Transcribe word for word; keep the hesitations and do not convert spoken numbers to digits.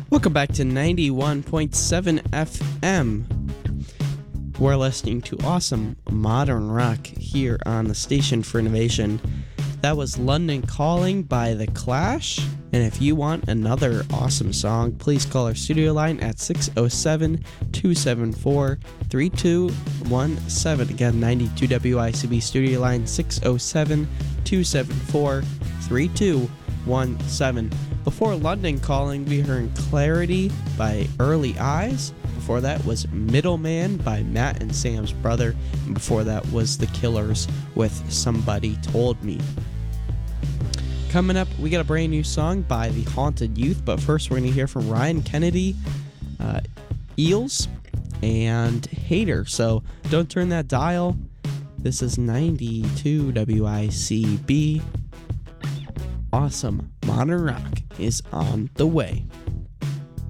Welcome back to ninety-one point seven F M. We're listening to awesome modern rock here on the Station for Innovation. That was London Calling by The Clash. And if you want another awesome song, please call our studio line at six oh seven, two seven four, three two one seven. Again, ninety-two W I C B studio line six oh seven, two seven four, three two one seven. Before London Calling, we heard Clarity by Early Eyes. Before that was Middleman by Matt and Sam's brother. And before that was The Killers with Somebody Told Me. Coming up, we got a brand new song by The Haunted Youth. But first, we're going to hear from Ryan Kennedy, uh, Eels, and Hater. So don't turn that dial. This is ninety-two W I C B. Awesome modern rock is on the way.